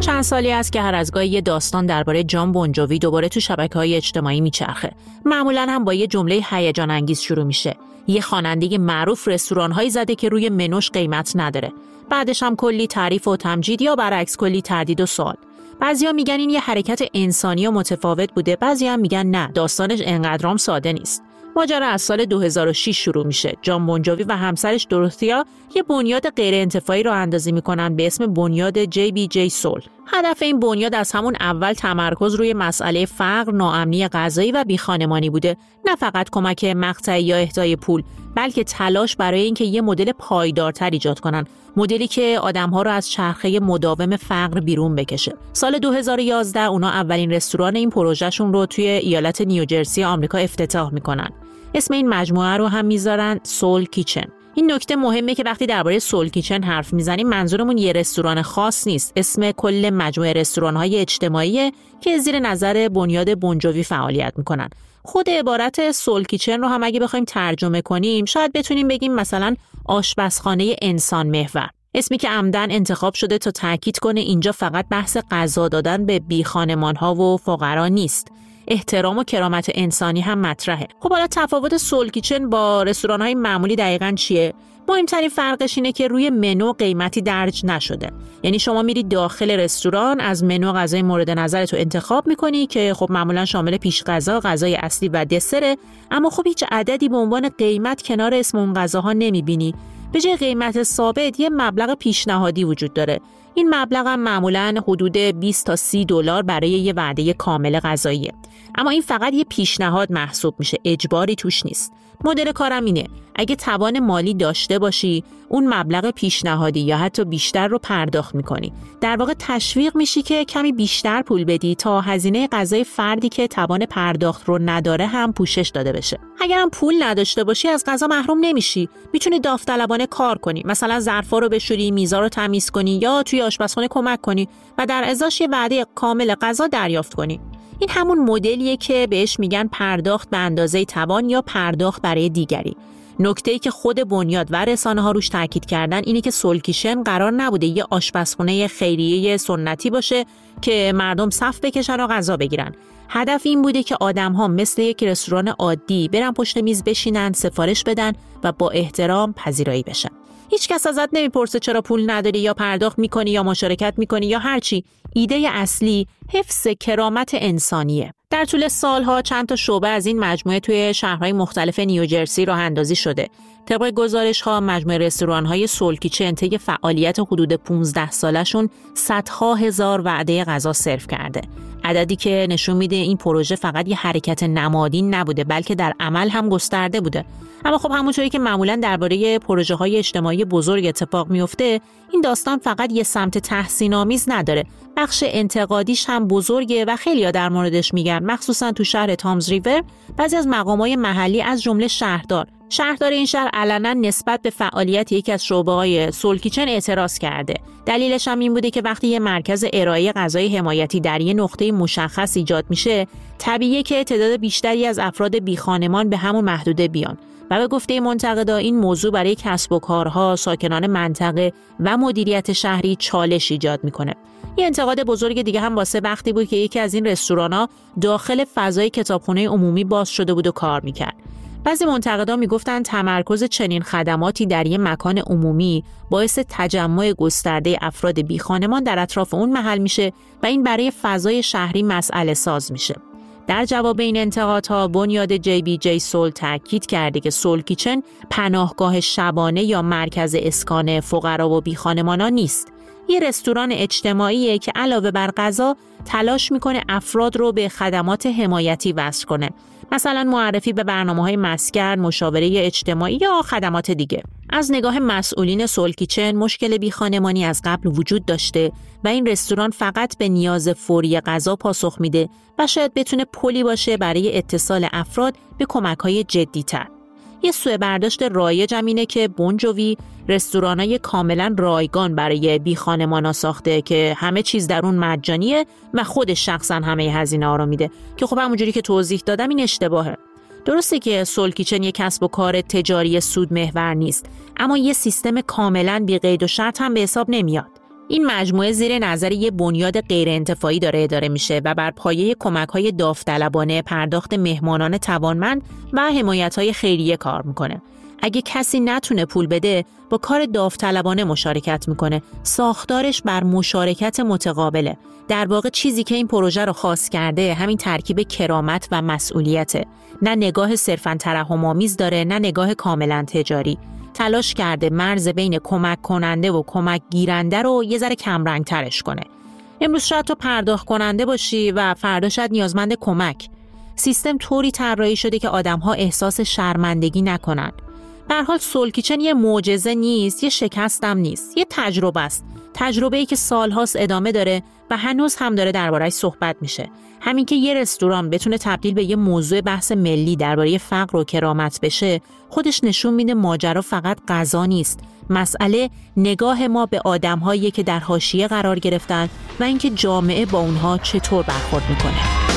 چند سالی است که هر از گاهی یه داستان درباره جان بونجوی دوباره تو شبکه‌های اجتماعی میچرخه. معمولاً هم با یه جمله هیجان انگیز شروع میشه. یه خواننده معروف رستوران‌هایی زده که روی منوش قیمت نداره. بعدش هم کلی تعریف و تمجید یا برعکس کلی تردید و سوال. بعضیا میگن این یه حرکت انسانی و متفاوت بوده، بعضیا هم میگن نه، داستانش انقدرام ساده نیست. ماجرا از سال 2006 شروع میشه. جان بونجوی و همسرش دوروتیا یه بنیاد غیر انتفاعی رو اندازی میکنن به اسم بنیاد JBJ سول. هدف این بنیاد از همون اول تمرکز روی مسئله فقر، ناامنی غذایی و بیخانمانی بوده، نه فقط کمک مقطعی یا اهدای پول، بلکه تلاش برای اینکه یه مدل پایدارتر ایجاد کنن، مدلی که آدم‌ها رو از چرخه مداوم فقر بیرون بکشه. سال 2011 اونا اولین رستوران این پروژهشون رو توی ایالت نیوجرسی آمریکا افتتاح میکنن. اسم این مجموعه رو هم میذارن سول کیچن. این نکته مهمه که وقتی درباره سول کیچن حرف میزنیم منظورمون یه رستوران خاص نیست. اسم کل مجموعه رستوران‌های اجتماعی که زیر نظر بنیاد بونجوی فعالیت میکنن. خود عبارت سول کیچن رو هم اگه بخوایم ترجمه کنیم شاید بتونیم بگیم مثلا آشپزخانه انسان محور. اسمی که عمدن انتخاب شده تا تاکید کنه اینجا فقط بحث غذا دادن به بیخانمان‌ها و فقرا نیست. احترام و کرامت انسانی هم مطرحه. خب حالا تفاوت سول کیچن با رستوران‌های معمولی دقیقاً چیه؟ مهمترین فرقش اینه که روی منو قیمتی درج نشده. یعنی شما میری داخل رستوران، از منو غذای مورد نظرت رو انتخاب میکنی که خب معمولاً شامل پیش غذا، غذای اصلی و دسره، اما خب هیچ عددی به عنوان قیمت کنار اسم اون غذاها نمیبینی. به جای قیمت ثابت یه مبلغ پیشنهادی وجود داره. این مبلغ هم معمولاً حدود 20 تا 30 دلار برای یه وعده کامل غذاییه. اما این فقط یه پیشنهاد محسوب میشه، اجباری توش نیست. مدل کارم اینه، اگه توان مالی داشته باشی، اون مبلغ پیشنهادی یا حتی بیشتر رو پرداخت میکنی. در واقع تشویق میشی که کمی بیشتر پول بدی تا هزینه غذای فردی که توان پرداخت رو نداره هم پوشش داده بشه. اگر هم پول نداشته باشی از غذا محروم نمیشی. میتونی داوطلبانه کار کنی، مثلا ظرفا رو بشوری، میزا رو تمیز کنی یا توی آشپزخونه کمک کنی و در ازاش یه وعده کامل غذا دریافت کنی. این همون مدلیه که بهش میگن پرداخت به اندازه توان یا پرداخت برای دیگری. نکته‌ای که خود بنیاد و رسانه‌ها روش تاکید کردن اینه که سول کیچن قرار نبوده یه آشپزخونه خیریه سنتی باشه که مردم صف بکشن و غذا بگیرن. هدف این بوده که آدم‌ها مثل یک رستوران عادی برن پشت میز بشینن، سفارش بدن و با احترام پذیرایی بشن. هیچ کس ازت نمیپرسه چرا پول نداری یا پرداخت میکنی یا مشارکت میکنی یا هر چی. ایده اصلی حفظ کرامت انسانیه. در طول سالها چند تا شعبه از این مجموعه توی شهرهای مختلف نیوجرسی راه اندازی شده. طبق گزارش‌ها مجموعه رستوران‌های سول کیچن طی فعالیت حدود 15 سالشون صدها هزار وعده غذا سرو کرده. عددی که نشون میده این پروژه فقط یه حرکت نمادین نبوده بلکه در عمل هم گسترده بوده. اما خب همونطوری که معمولاً درباره پروژه‌های اجتماعی بزرگ اتفاق میفته، این داستان فقط یه سمت تحسین‌آمیز نداره. بخش انتقادیش هم بزرگه و خیلی‌ها در موردش میگن، مخصوصاً تو شهر تامز ریور. بعضی از مقامات محلی از جمله شهردار این شهر علنا نسبت به فعالیت یکی از شعبه‌های سول کیچن اعتراض کرده. دلیلش هم این بوده که وقتی یه مرکز ارائه غذای حمایتی در یه نقطه مشخص ایجاد میشه، طبیعیه که تعداد بیشتری از افراد بیخانمان به همون محدوده بیان. و به گفته منتقدا این موضوع برای کسب و کارها، ساکنان منطقه و مدیریت شهری چالش ایجاد میکنه. یه انتقاد بزرگ دیگه هم واسه وقتی بود که یکی از این رستوران‌ها داخل فضای کتابخونه عمومی باز شده بود و کار میکرد. بعضی منتقدا میگفتن تمرکز چنین خدماتی در یک مکان عمومی باعث تجمع گسترده افراد بیخانمان در اطراف اون محل میشه و این برای فضای شهری مسئله ساز میشه. در جواب این انتقادها بنیاد JBJ سول تاکید کرده که سول کیچن پناهگاه شبانه یا مرکز اسکان فقرا و بیخانمانان نیست. یه رستوران اجتماعیه که علاوه بر غذا تلاش میکنه افراد رو به خدمات حمایتی وصل کنه. مثلا معرفی به برنامه‌های مسکن، مشاوره اجتماعی یا خدمات دیگه. از نگاه مسئولین سول کیچن مشکل بیخانمانی از قبل وجود داشته و این رستوران فقط به نیاز فوری غذا پاسخ میده و شاید بتونه پلی باشه برای اتصال افراد به کمک‌های جدی‌تر. یه سوء برداشت رایج هم اینه که بونجوی رستورانای کاملا رایگان برای بیخانمانا ساخته که همه چیز در اون مجانیه و خودش شخصا همه هزینه ها رو میده که خب همونجوری که توضیح دادم این اشتباهه. درسته که سول کیچن یک کسب و کار تجاری سود محور نیست، اما یه سیستم کاملا بی قید و شرط هم به حساب نمیاد. این مجموعه زیر نظر یک بنیاد غیرانتفاعی داره اداره میشه و بر پایه کمک‌های داوطلبانه، پرداخت مهمانان توانمند و حمایت‌های خیریه کار میکنه. اگه کسی نتونه پول بده، با کار داوطلبانه مشارکت میکنه. ساختارش بر مشارکت متقابله. در واقع چیزی که این پروژه رو خاص کرده همین ترکیب کرامت و مسئولیته. نه نگاه صرفاً ترحم‌آمیز داره، نه نگاه کاملاً تجاری. تلاش کرده مرز بین کمک کننده و کمک گیرنده رو یه ذره کمرنگ ترش کنه. امروز شاید تو پرداخت کننده باشی و فردا شاید نیازمند کمک. سیستم طوری طراحی شده که آدم‌ها احساس شرمندگی نکنن. به هر حال سول کیچن یه معجزه نیست، یه شکست هم نیست، یه تجربه است. تجربه‌ای که سال‌هاست ادامه داره و هنوز هم داره درباره‌اش صحبت میشه. همین که یه رستوران بتونه تبدیل به یه موضوع بحث ملی درباره فقر و کرامت بشه، خودش نشون میده ماجرا فقط غذا نیست. مسئله نگاه ما به آدم‌هایی که در حاشیه قرار گرفتن و اینکه جامعه با اونها چطور برخورد میکنه.